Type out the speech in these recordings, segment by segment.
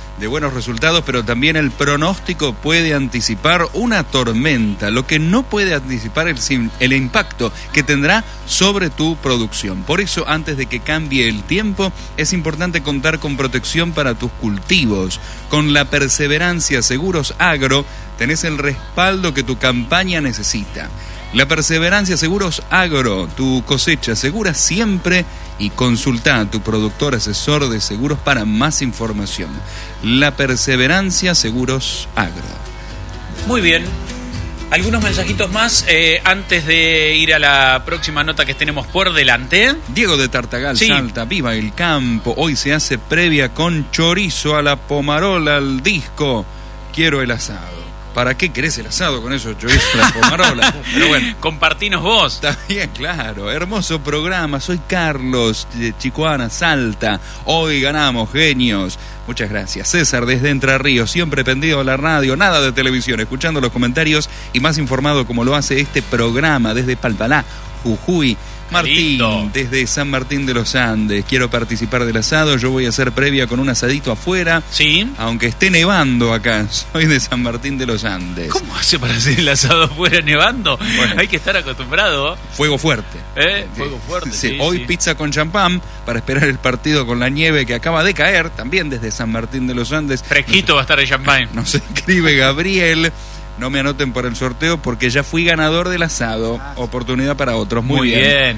de buenos resultados, pero también el pronóstico puede anticipar una tormenta. Lo que no puede anticipar es el impacto que tendrá sobre tu producción. Por eso, antes de que cambie el tiempo, es importante contar con protección para tus cultivos. Con la Perseverancia Seguros Agro, tenés el respaldo que tu campaña necesita. La Perseverancia Seguros Agro, tu cosecha segura siempre, y consulta a tu productor asesor de seguros para más información. La Perseverancia Seguros Agro. Muy bien. ¿Algunos mensajitos más antes de ir a la próxima nota que tenemos por delante? Diego de Tartagal, sí. Salta, viva el campo. Hoy se hace previa con chorizo a la pomarola, al disco. Quiero el asado. ¿Para qué querés el asado con esos chorizos de la pomarola? Pero bueno, compartinos vos. Está bien, claro. Hermoso programa. Soy Carlos de Chicoana, Salta. Hoy ganamos, genios. Muchas gracias. César desde Entre Ríos, siempre pendido a la radio, nada de televisión, escuchando los comentarios y más informado como lo hace este programa desde Palpalá, Jujuy. Martín, lindo. Desde San Martín de los Andes, quiero participar del asado, yo voy a hacer previa con un asadito afuera, sí, aunque esté nevando acá, soy de San Martín de los Andes. ¿Cómo hace para hacer el asado afuera nevando? Bueno, hay que estar acostumbrado. Fuego fuerte. Fuego fuerte, sí, sí, hoy sí. Pizza con champán para esperar el partido con la nieve que acaba de caer, también desde San Martín de los Andes. Fresquito va a estar el champán. Nos escribe Gabriel. No me anoten por el sorteo porque ya fui ganador del asado. Oportunidad para otros. Muy bien.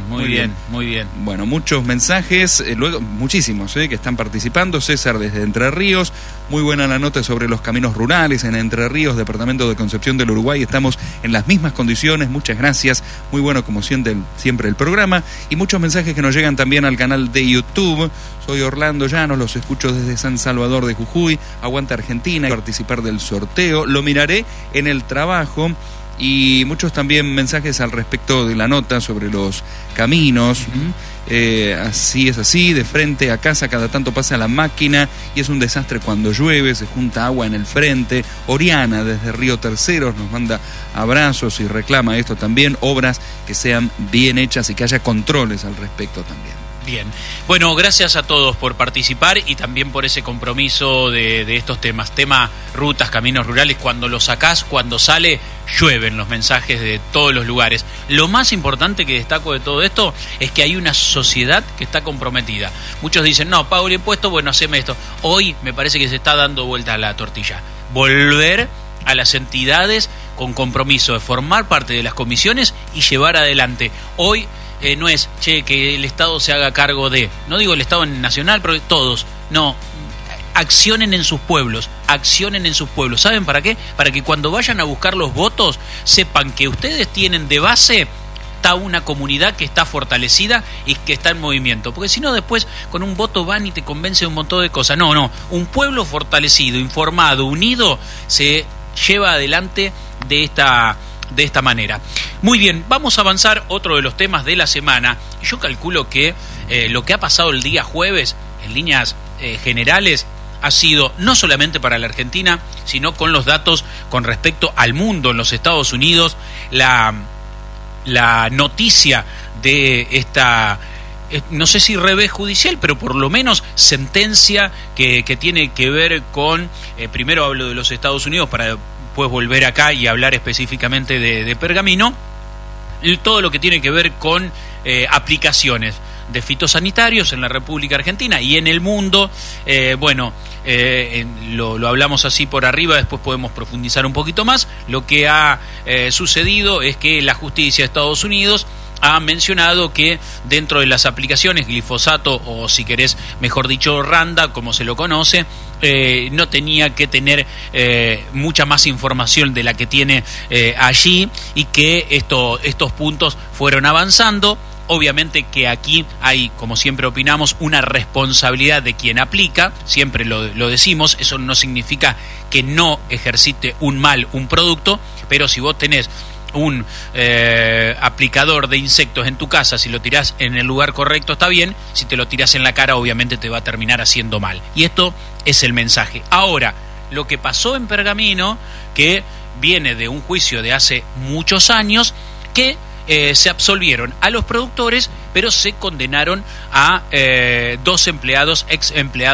Bueno, muchos mensajes, luego muchísimos que están participando. César desde Entre Ríos. Muy buena la nota sobre los caminos rurales en Entre Ríos, departamento de Concepción del Uruguay. Estamos en las mismas condiciones. Muchas gracias. Muy bueno como siempre el programa. Y muchos mensajes que nos llegan también al canal de YouTube. Soy Orlando Llanos, los escucho desde San Salvador de Jujuy. Aguanta Argentina, participar del sorteo. Lo miraré en el trabajo. Y muchos también mensajes al respecto de la nota sobre los caminos. Así es así, de frente a casa cada tanto pasa la máquina y es un desastre cuando llueve, se junta agua en el frente. Oriana desde Río Terceros nos manda abrazos y reclama esto también, obras que sean bien hechas y que haya controles al respecto también. Bien, bueno, gracias a todos por participar y también por ese compromiso de estos temas. Tema rutas, caminos rurales, cuando lo sacás, cuando sale, llueven los mensajes de todos los lugares. Lo más importante que destaco de todo esto es que hay una sociedad que está comprometida. Muchos dicen, no, pago el impuesto, bueno, haceme esto. Hoy me parece que se está dando vuelta a la tortilla. Volver a las entidades con compromiso de formar parte de las comisiones y llevar adelante. Hoy no es, que el Estado se haga cargo de, no digo el Estado nacional, pero todos, no, accionen en sus pueblos. ¿Saben para qué? Para que cuando vayan a buscar los votos, sepan que ustedes tienen de base está una comunidad que está fortalecida y que está en movimiento, porque si no después con un voto van y te convence un montón de cosas. No, un pueblo fortalecido, informado, unido, se lleva adelante de esta manera. Muy bien, vamos a avanzar otro de los temas de la semana. Yo calculo que lo que ha pasado el día jueves, en líneas generales, ha sido no solamente para la Argentina, sino con los datos con respecto al mundo, en los Estados Unidos, la noticia de esta, no sé si revés judicial, pero por lo menos sentencia que tiene que ver con, primero hablo de los Estados Unidos para después volver acá y hablar específicamente de Pergamino, y todo lo que tiene que ver con aplicaciones de fitosanitarios en la República Argentina y en el mundo. Lo hablamos así por arriba, después podemos profundizar un poquito más. Lo que ha sucedido es que la justicia de Estados Unidos ha mencionado que dentro de las aplicaciones glifosato, o si querés mejor dicho Roundup, como se lo conoce, no tenía que tener mucha más información de la que tiene allí, y que estos puntos fueron avanzando. Obviamente que aquí hay, como siempre opinamos, una responsabilidad de quien aplica, siempre lo decimos, eso no significa que no ejercite un producto, pero si vos tenés un aplicador de insectos en tu casa, si lo tirás en el lugar correcto está bien, si te lo tirás en la cara obviamente te va a terminar haciendo mal, y esto es el mensaje. Ahora, lo que pasó en Pergamino, que viene de un juicio de hace muchos años, que se absolvieron a los productores, pero se condenaron a dos empleados, ex empleados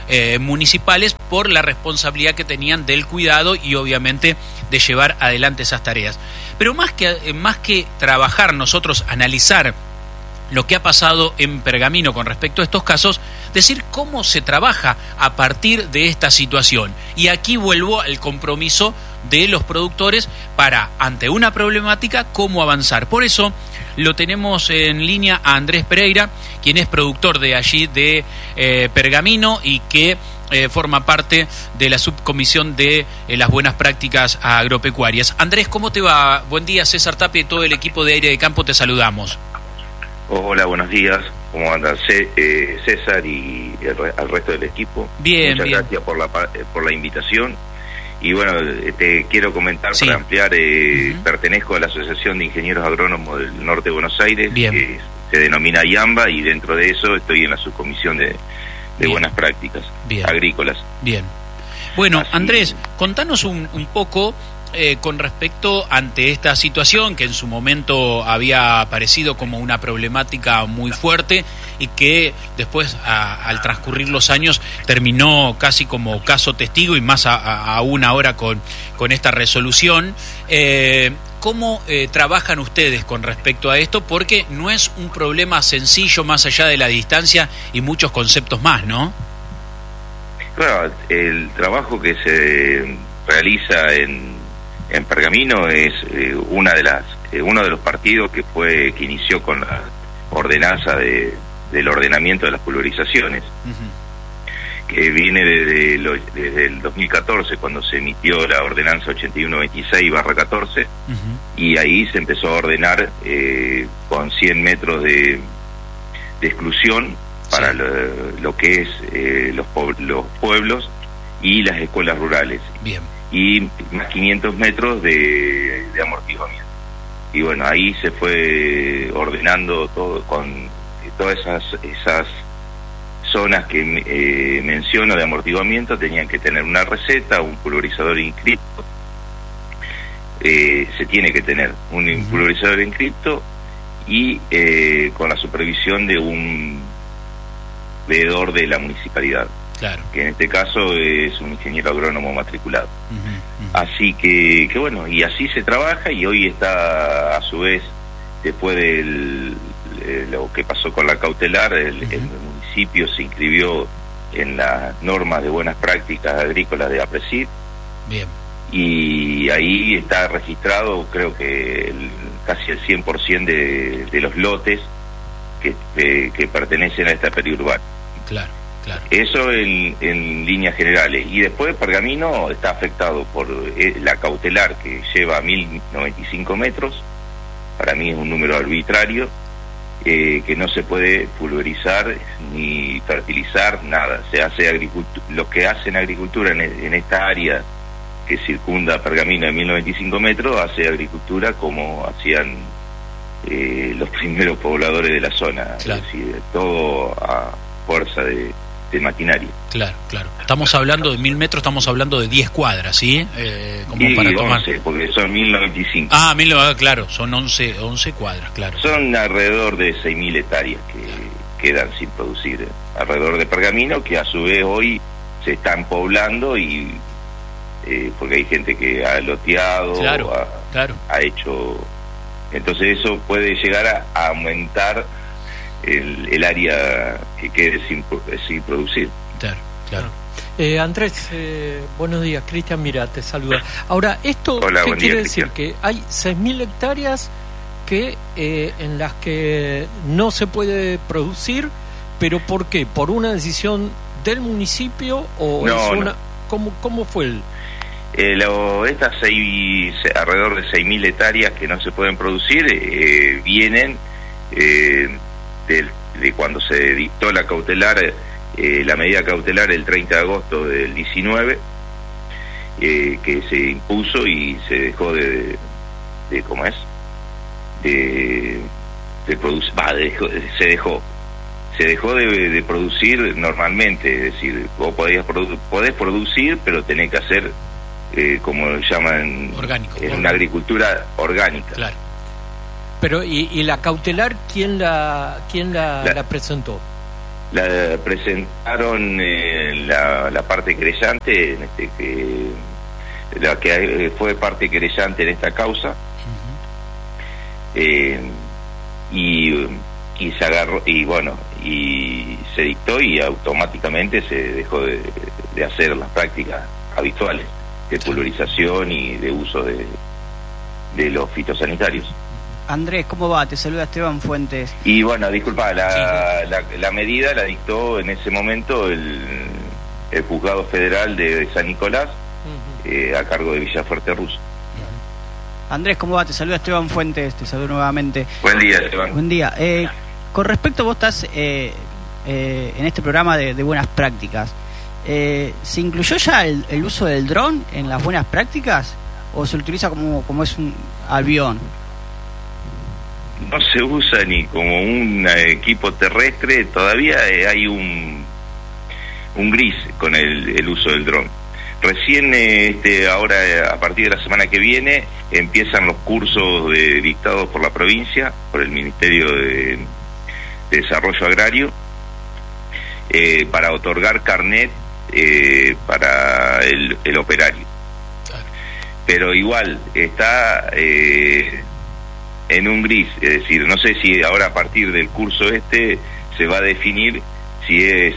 municipales por la responsabilidad que tenían del cuidado y obviamente de llevar adelante esas tareas. Pero más que trabajar nosotros, analizar lo que ha pasado en Pergamino con respecto a estos casos, decir cómo se trabaja a partir de esta situación. Y aquí vuelvo al compromiso de los productores para, ante una problemática, cómo avanzar. Por eso lo tenemos en línea a Andrés Pereira, quien es productor de allí de Pergamino y que forma parte de la subcomisión de las buenas prácticas agropecuarias. Andrés, ¿cómo te va? Buen día, César Tapia y todo el equipo de Aire de Campo, te saludamos. Hola, buenos días. ¿Cómo andan César y al resto del equipo? Bien, muchas bien. Gracias por la invitación. Y bueno, te quiero comentar, sí, para ampliar, pertenezco a la Asociación de Ingenieros Agrónomos del Norte de Buenos Aires, bien, que se denomina IAMBA, y dentro de eso estoy en la subcomisión de buenas prácticas agrícolas. Bien. Bueno, así, Andrés, contanos un poco con respecto ante esta situación que en su momento había aparecido como una problemática muy fuerte y que después, al transcurrir los años, terminó casi como caso testigo y más aún ahora con esta resolución. ¿Cómo trabajan ustedes con respecto a esto? Porque no es un problema sencillo más allá de la distancia y muchos conceptos más, ¿no? Bueno, el trabajo que se realiza en Pergamino es uno de los partidos que inició con la ordenanza del ordenamiento de las pulverizaciones, que viene desde el 2014, cuando se emitió la ordenanza 8126/14, y ahí se empezó a ordenar con 100 metros de exclusión para lo que es los pueblos y las escuelas rurales. Bien. Y más 500 metros de amortiguamiento. Y bueno, ahí se fue ordenando todo con todas esas zonas que menciono de amortiguamiento. Tenían que tener una receta, un pulverizador inscripto. Se tiene que tener un pulverizador inscripto y con la supervisión de un veedor de la municipalidad. Claro. Que en este caso es un ingeniero agrónomo matriculado. Así que bueno, y así se trabaja, y hoy está, a su vez, después de lo que pasó con la cautelar, el municipio se inscribió en las normas de buenas prácticas agrícolas de APRESID. Bien. Y ahí está registrado, creo que casi el 100% de los lotes que pertenecen a esta periurbana. Claro. Claro. Eso en líneas generales. Y después Pergamino está afectado por la cautelar, que lleva 1095 metros. Para mí es un número arbitrario, que no se puede pulverizar ni fertilizar, nada. Se hace lo que hacen agricultura en esta área que circunda Pergamino de 1095 metros, hace agricultura como hacían los primeros pobladores de la zona. Claro. Es decir, todo a fuerza de maquinaria. Claro. Estamos hablando de 1000 metros, estamos hablando de 10 cuadras, ¿sí? Como para tomar. 11, porque son 1095. Ah, claro, son 11 cuadras, claro. Son alrededor de 6000 hectáreas que quedan sin producir alrededor de Pergamino, que a su vez hoy se están poblando y porque hay gente que ha loteado, ha hecho. Entonces eso puede llegar a aumentar el área que quede sin producir. Claro. Andrés, buenos días. Cristian Mira te saluda. Ahora, ¿esto Hola, qué quiere decir? Cristian. Que hay 6000 hectáreas que en las que no se puede producir, pero ¿por qué? ¿Por una decisión del municipio o no. ¿Cómo fue estas alrededor de 6000 hectáreas que no se pueden producir vienen de cuando se dictó la cautelar, la medida cautelar el 30 de agosto del 19, que se impuso y se dejó de producir, se dejó de producir normalmente. Es decir, vos podés producir, pero tenés que hacer como llaman orgánico, una agricultura orgánica. Claro. Pero ¿y la cautelar quién la presentó? presentaron la parte querellante, la que fue parte querellante en esta causa, y se agarró, y bueno, y se dictó, y automáticamente se dejó de hacer las prácticas habituales de pulverización y de uso de los fitosanitarios. Andrés, ¿cómo va? Te saluda Esteban Fuentes. Y bueno, disculpa, la medida la dictó en ese momento el Juzgado Federal de San Nicolás, a cargo de Villafuerte Russo. Andrés, ¿cómo va? Te saluda Esteban Fuentes, te saludo nuevamente. Buen día, Esteban. Buen día. Con respecto, vos estás en este programa de buenas prácticas. ¿Se incluyó ya el uso del dron en las buenas prácticas o se utiliza como es un avión? No se usa ni como un equipo terrestre, todavía hay un gris con el uso del dron. Recién ahora, a partir de la semana que viene, empiezan los cursos dictados por la provincia, por el Ministerio de Desarrollo Agrario, para otorgar carnet para el operario. Pero igual está en un gris, es decir, no sé si ahora a partir del curso se va a definir si es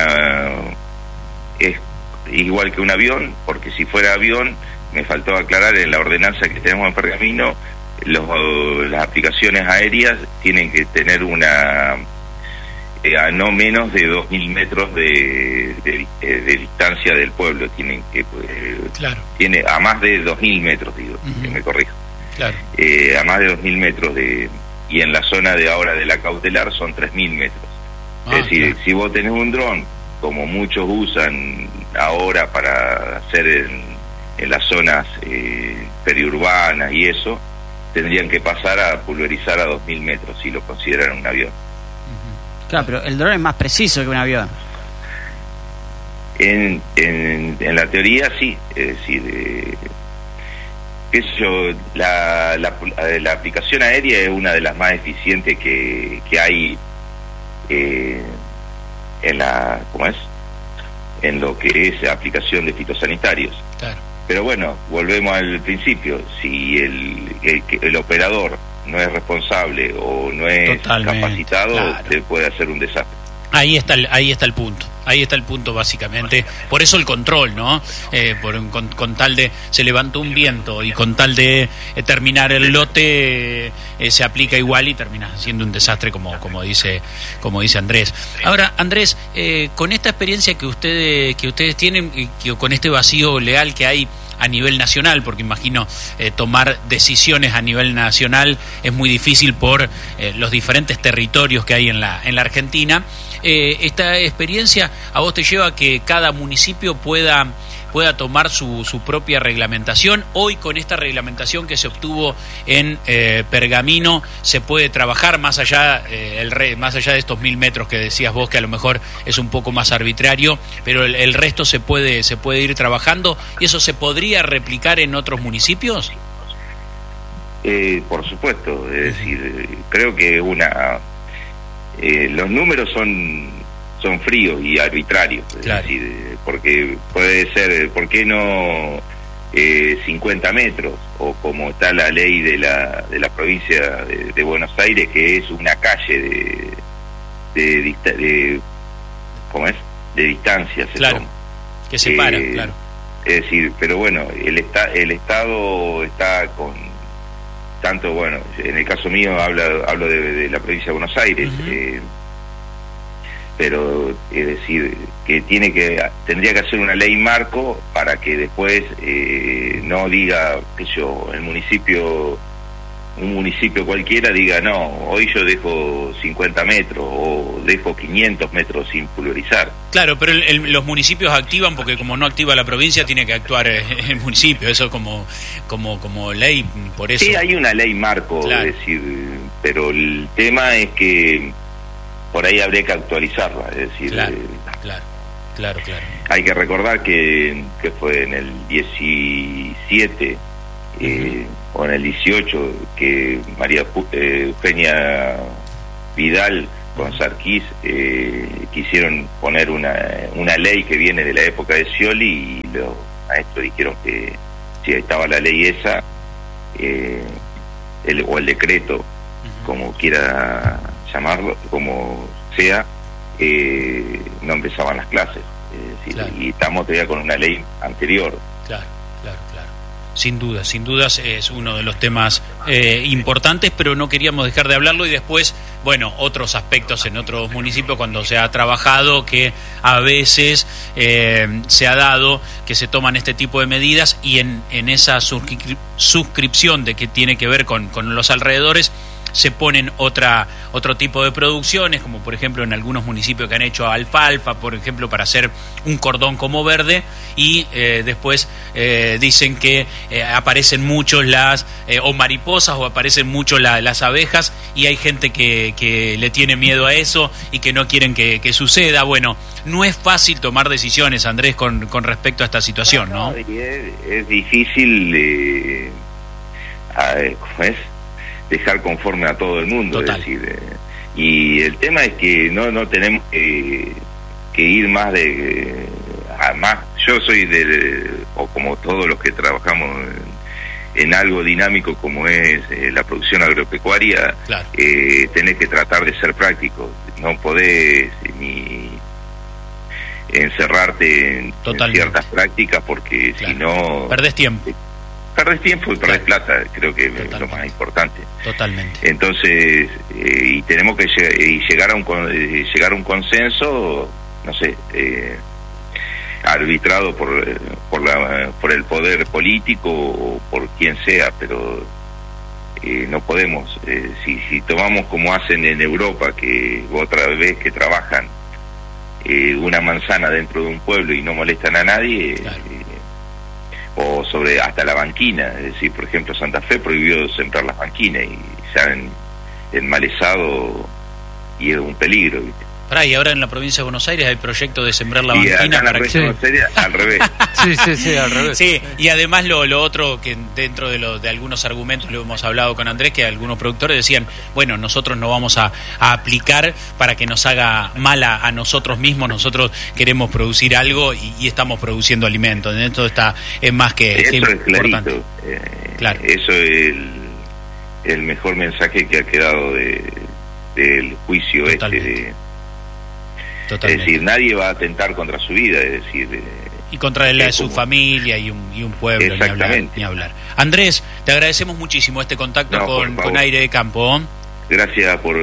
igual que un avión, porque si fuera avión, me faltó aclarar en la ordenanza que tenemos en Pergamino, las aplicaciones aéreas tienen que tener a no menos de 2.000 metros de distancia del pueblo, tienen que claro. Tiene a más de 2.000 metros, digo, que me corrijo. Claro. A más de 2.000 metros y en la zona de ahora de la cautelar son 3.000 metros. Es decir, claro. Si vos tenés un dron, como muchos usan ahora para hacer en las zonas periurbanas y eso, tendrían que pasar a pulverizar a 2.000 metros si lo consideran un avión. Claro, pero el dron es más preciso que un avión. En la teoría sí, es decir, la aplicación aérea es una de las más eficientes que hay en lo que es aplicación de fitosanitarios. Claro. Pero bueno, volvemos al principio, si el operador no es responsable o no es capacitado, claro, te puede hacer un desastre. Ahí está el punto. Ahí está el punto, básicamente. Por eso el control, ¿no? Con tal de se levantó un viento y con tal de terminar el lote se aplica igual y termina siendo un desastre, como dice Andrés. Ahora, Andrés, con esta experiencia que ustedes tienen, con este vacío legal que hay a nivel nacional, porque imagino tomar decisiones a nivel nacional es muy difícil por los diferentes territorios que hay en la Argentina. Esta experiencia a vos te lleva a que cada municipio pueda tomar su propia reglamentación. Hoy, con esta reglamentación que se obtuvo en Pergamino, se puede trabajar más allá más allá de estos 1.000 metros que decías vos, que a lo mejor es un poco más arbitrario, pero el resto se puede ir trabajando, y eso se podría replicar en otros municipios. Por supuesto, es decir, creo que los números son fríos y arbitrarios, claro. Es decir, porque puede ser, ¿por qué no 50 metros? O como está la ley de la provincia de Buenos Aires, que es una calle ¿cómo es? De distancia, claro, toma. Que separa, claro. Es decir, pero bueno, el Estado está con tanto, bueno, en el caso mío hablo de la provincia de Buenos Aires, pero es decir, que tendría que hacer una ley marco para que después no diga, un municipio cualquiera diga, no, hoy yo dejo 50 metros o dejo 500 metros sin pulverizar. Claro, pero los municipios activan, porque como no activa la provincia, tiene que actuar el municipio, eso como ley, por eso. Sí, hay una ley marco, claro. Es decir, pero el tema es que por ahí habría que actualizarla, es decir... Claro. Hay que recordar que fue en el 17... o en el 18 que María Eugenia Vidal con Sarkis, quisieron poner una ley que viene de la época de Scioli, y los maestros dijeron que si estaba la ley esa, o el decreto, como quiera llamarlo, como sea, no empezaban las clases. Claro. Y estamos todavía con una ley anterior. Claro. Sin dudas es uno de los temas importantes, pero no queríamos dejar de hablarlo. Y después, bueno, otros aspectos en otros municipios cuando se ha trabajado, que a veces se ha dado que se toman este tipo de medidas, y en esa suscripción de que tiene que ver con los alrededores, se ponen otro tipo de producciones, como por ejemplo en algunos municipios que han hecho alfalfa, por ejemplo, para hacer un cordón como verde, y después dicen que aparecen muchos o mariposas, o aparecen mucho las abejas, y hay gente que le tiene miedo a eso y que no quieren que suceda. Bueno, no es fácil tomar decisiones, Andrés, con respecto a esta situación, ¿no? Es difícil, ¿cómo es? Dejar conforme a todo el mundo. Total. Es decir, y el tema es que no tenemos que ir más a más. Yo soy o como todos los que trabajamos en algo dinámico como es la producción agropecuaria, claro. Tenés que tratar de ser práctico, no podés ni encerrarte en ciertas prácticas, porque claro, si no perdés tiempo y perdés plata, creo que es lo más importante. Totalmente. Entonces, y tenemos que llegar a un consenso, no sé, arbitrado por el poder político o por quien sea, pero no podemos, si tomamos como hacen en Europa, que otra vez que trabajan una manzana dentro de un pueblo y no molestan a nadie, claro. O sobre hasta la banquina, es decir, por ejemplo, Santa Fe prohibió sembrar las banquinas y se han enmalezado y es un peligro, ¿viste? Y ahora en la provincia de Buenos Aires hay proyecto de sembrar la banquina para que... al revés. Sí, al revés. Sí, y además lo otro que dentro de algunos argumentos lo hemos hablado con Andrés, que algunos productores decían, bueno, nosotros no vamos a aplicar para que nos haga mal a nosotros mismos, nosotros queremos producir algo y estamos produciendo alimentos. Esto es más que eso importante. Es clarito. Claro. Eso es el mejor mensaje que ha quedado del juicio. Totalmente. Es decir, nadie va a atentar contra su vida, es decir... y contra la de su familia y un pueblo, ni hablar. Andrés, te agradecemos muchísimo este contacto con Aire de Campo. Gracias por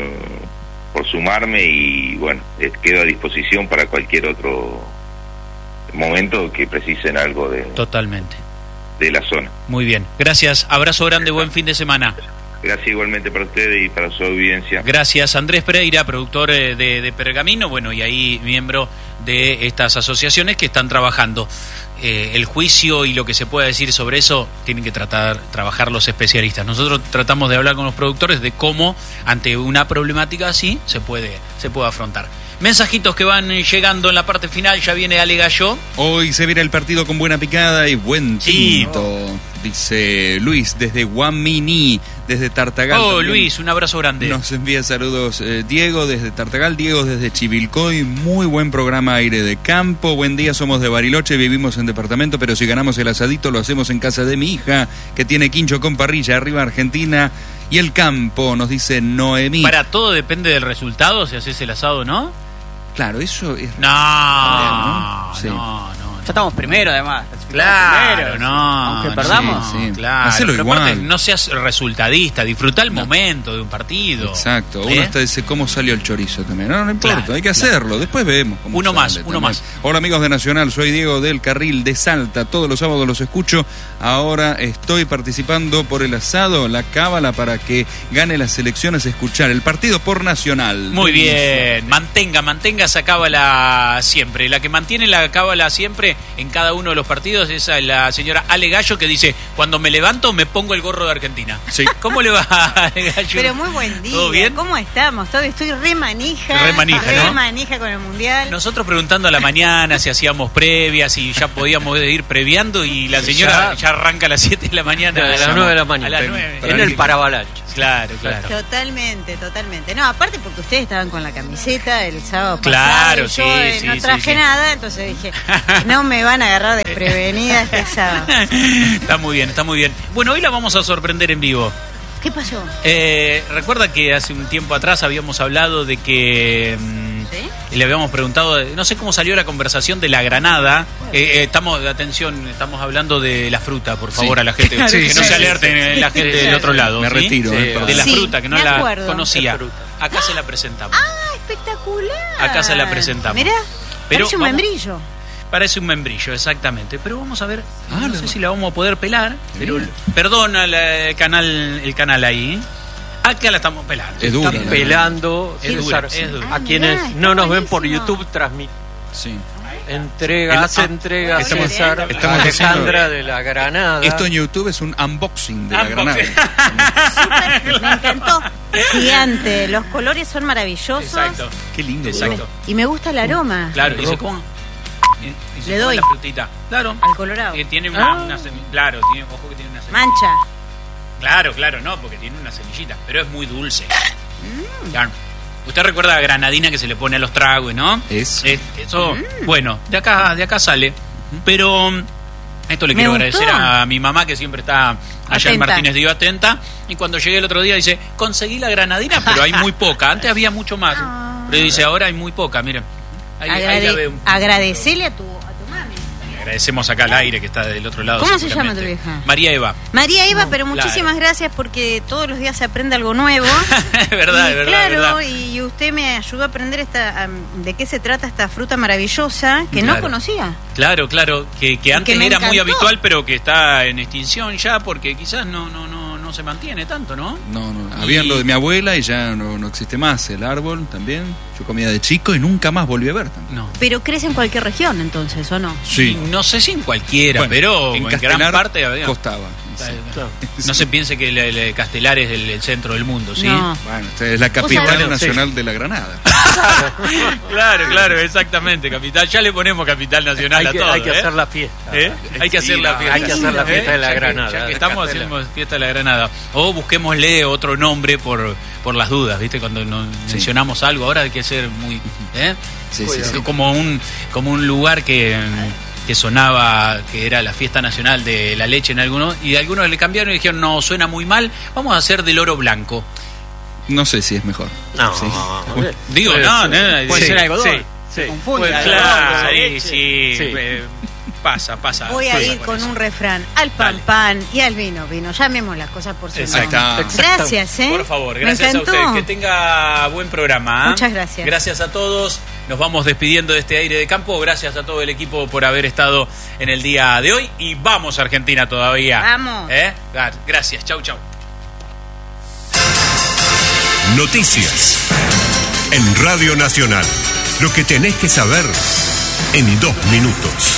sumarme, y bueno, quedo a disposición para cualquier otro momento que precisen algo Totalmente. De la zona. Muy bien, gracias, abrazo grande, buen fin de semana. Gracias igualmente para ustedes y para su audiencia. Gracias, Andrés Pereira, productor de Pergamino, bueno, y ahí miembro de estas asociaciones que están trabajando. El juicio y lo que se pueda decir sobre eso tienen que trabajar los especialistas. Nosotros tratamos de hablar con los productores de cómo ante una problemática así se puede afrontar. Mensajitos que van llegando en la parte final, ya viene Ale Gallo. Hoy se viene el partido con buena picada y buen tinto, dice Luis desde Guamini, desde Tartagal. Luis, un abrazo grande. Nos envía saludos Diego desde Tartagal, Diego desde Chivilcoy, muy buen programa Aire de Campo. Buen día, somos de Bariloche, vivimos en departamento, pero si ganamos el asadito lo hacemos en casa de mi hija, que tiene quincho con parrilla, arriba Argentina y el campo, nos dice Noemí. Para todo depende del resultado, si haces el asado, ¿no? Claro, eso es... No. Ya estamos primero, además. Claro, aunque perdamos. Sí. Claro. Hacelo pero igual. Aparte, no seas resultadista, disfruta el momento de un partido. Exacto. Uno hasta dice cómo salió el chorizo también. No importa, hay que hacerlo. Después vemos cómo uno sale más. Hola amigos de Nacional, soy Diego del Carril de Salta. Todos los sábados los escucho. Ahora estoy participando por el asado, la cábala para que gane las elecciones, escuchar el partido por Nacional. Muy bien. Mantenga esa cábala siempre. La que mantiene la cábala siempre en cada uno de los partidos es la señora Ale Gallo, que dice, cuando me levanto me pongo el gorro de Argentina. Sí. ¿Cómo le va, Ale Gallo? Pero muy buen día. ¿Todo bien? ¿Cómo estamos? Estoy re manija. ¿No? Manija con el Mundial. Nosotros preguntando a la mañana si hacíamos previas, si ya podíamos ir previando, y la señora ya arranca a las 7 de la mañana. A las 9 de la mañana. A las 9. En el Parabalancho. Claro. Totalmente. No, aparte porque ustedes estaban con la camiseta el sábado pasado. Yo no traje nada, entonces dije, no me van a agarrar desprevenida este sábado. Está muy bien. Bueno, hoy la vamos a sorprender en vivo. ¿Qué pasó? Recuerda que hace un tiempo atrás habíamos hablado de que... Y le habíamos preguntado, no sé cómo salió la conversación de la granada. Estamos hablando de la fruta, por favor, a la gente. Que no se alerten la gente del otro lado. Me retiro. De la fruta, que no la conocía. Acá se la presentamos. ¡Ah, espectacular! Acá se la presentamos. Mirá, parece un membrillo. Parece un membrillo, exactamente. Pero vamos a ver, no sé si la vamos a poder pelar. Pero perdona el canal ahí. Acá la estamos pelando. Es dura. Están pelando. Es dura. A quienes no nos ven por YouTube, sí. Entrega César Alejandra de la granada. Esto en YouTube es un unboxing de la granada. Súper, me encantó. Gigante, los colores son maravillosos. Exacto. Qué lindo. Exacto. Y me gusta el aroma. Claro, y se come. Le doy la frutita. Claro. Al colorado. Tiene una semilla. Claro, ojo que tiene una semilla. Mancha. Claro, no, porque tiene una semillita, pero es muy dulce. Claro. Usted recuerda la granadina que se le pone a los tragos, ¿no? Eso, bueno, de acá sale. Pero esto le quiero agradecer a mi mamá, que siempre está allá en Martínez Díaz atenta. Y cuando llegué el otro día dice, conseguí la granadina, pero hay muy poca. Antes había mucho más. Pero dice, ahora hay muy poca, miren. Ahí la veo. Agradecele a tu mami. Agradecemos acá al aire que está del otro lado. ¿Cómo se llama tu vieja? María Eva, pero muchísimas gracias porque todos los días se aprende algo nuevo. Es verdad. Y usted me ayudó a aprender de qué se trata esta fruta maravillosa que no conocía. Claro, que antes era muy habitual, pero que está en extinción ya porque quizás no se mantiene tanto, ¿no? No. Había lo de mi abuela y ya no existe más. El árbol también. Yo comía de chico y nunca más volví a ver también. No. Pero crece en cualquier región entonces, ¿o no? Sí. No sé si en cualquiera, pero en gran parte había. Costaba. Claro. No se piense que el Castelar es el centro del mundo, ¿sí? No. Bueno, es la capital nacional de la granada. Claro, exactamente, capital. Ya le ponemos capital nacional a todo. Hay que hacer la fiesta. Hay que hacer la fiesta. Hay que hacer la fiesta de la granada. Ya que estamos haciendo fiesta de la granada. O busquémosle otro nombre por las dudas, ¿viste? Cuando mencionamos algo, ahora hay que ser muy... Sí. Como un lugar que sonaba que era la fiesta nacional de la leche en algunos, y algunos le cambiaron y dijeron, no, suena muy mal, vamos a hacer del oro blanco. No sé si es mejor. No. Sí. Digo, puede ser algodón. Sí. Confunde. Claro, sí. Pasa. Voy a ir con un refrán, al pan y al vino. Llamemos las cosas por su nombre. Gracias, Por favor, gracias a usted. Que tenga buen programa. Muchas gracias. Gracias a todos. Nos vamos despidiendo de este aire de campo. Gracias a todo el equipo por haber estado en el día de hoy. Y vamos a Argentina todavía. Vamos. Gracias. Chau. Noticias en Radio Nacional. Lo que tenés que saber en 2 minutos.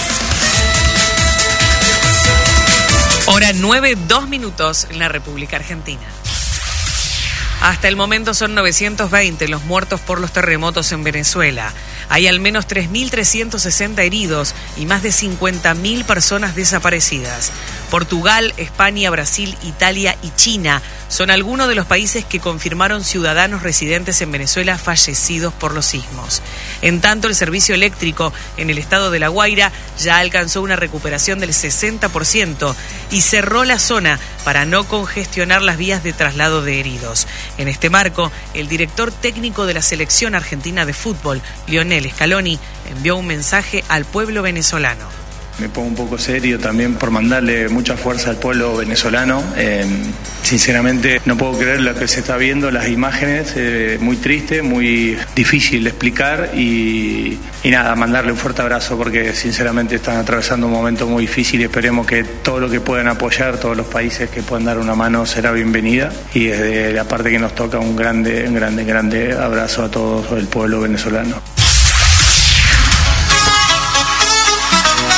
Hora 9:02 en la República Argentina. Hasta el momento son 920 los muertos por los terremotos en Venezuela. Hay al menos 3.360 heridos y más de 50.000 personas desaparecidas. Portugal, España, Brasil, Italia y China son algunos de los países que confirmaron ciudadanos residentes en Venezuela fallecidos por los sismos. En tanto, el servicio eléctrico en el estado de La Guaira ya alcanzó una recuperación del 60% y cerró la zona para no congestionar las vías de traslado de heridos. En este marco, el director técnico de la selección argentina de fútbol, Lionel Scaloni, envió un mensaje al pueblo venezolano. Me pongo un poco serio también por mandarle mucha fuerza al pueblo venezolano. Sinceramente no puedo creer lo que se está viendo, las imágenes, muy triste, muy difícil de explicar y nada, mandarle un fuerte abrazo porque sinceramente están atravesando un momento muy difícil y esperemos que todo lo que puedan apoyar, todos los países que puedan dar una mano será bienvenida y desde la parte que nos toca un grande abrazo a todo el pueblo venezolano.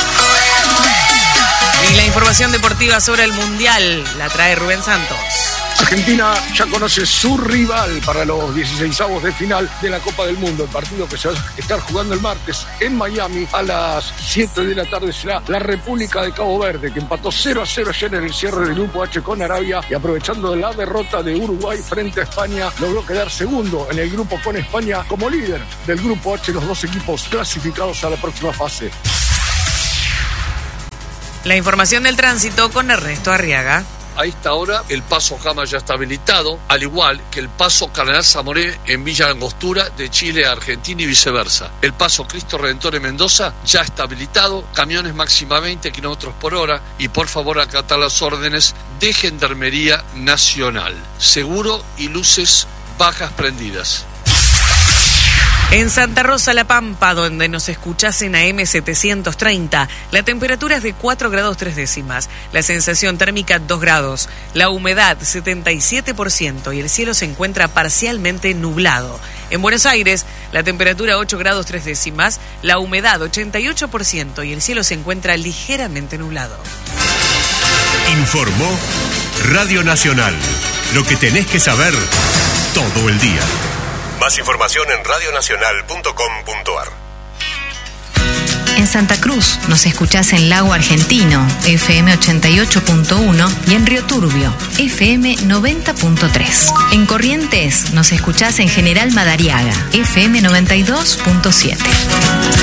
Y la información deportiva sobre el Mundial la trae Rubén Santos. Argentina ya conoce su rival para los 16avos de final de la Copa del Mundo. El partido que se va a estar jugando el martes en Miami a las 7 de la tarde será la República de Cabo Verde, que empató 0-0 ayer en el cierre del Grupo H con Arabia y aprovechando la derrota de Uruguay frente a España, logró quedar segundo en el grupo con España como líder del Grupo H, los dos equipos clasificados a la próxima fase. La información del tránsito con Ernesto Arriaga. A esta hora el paso Jama ya está habilitado, al igual que el paso Cardenal Zamoré en Villa Angostura de Chile a Argentina y viceversa. El paso Cristo Redentor en Mendoza ya está habilitado, camiones máxima 20 km por hora y por favor acatar las órdenes de Gendarmería Nacional. Seguro y luces bajas prendidas. En Santa Rosa, La Pampa, donde nos escuchás en AM 730, la temperatura es de 4 grados 3 décimas, la sensación térmica 2 grados, la humedad 77% y el cielo se encuentra parcialmente nublado. En Buenos Aires, la temperatura 8 grados 3 décimas, la humedad 88% y el cielo se encuentra ligeramente nublado. Informó Radio Nacional. Lo que tenés que saber todo el día. Más información en radionacional.com.ar. En Santa Cruz nos escuchás en Lago Argentino, FM 88.1 y en Río Turbio, FM 90.3. En Corrientes nos escuchás en General Madariaga, FM 92.7.